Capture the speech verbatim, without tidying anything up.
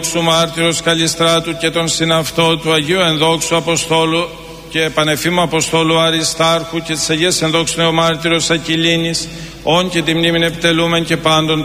Του μάρτυρος Καλιστράτου και τον συναυτό του Αγίου Ενδόξου Αποστόλου και Πανεφήμου Αποστόλου Αριστάρχου και της Αγίας Ενδόξου Νεομάρτυρος Ακυλίνης, όν και τη μνήμην επιτελούμεν και πάντων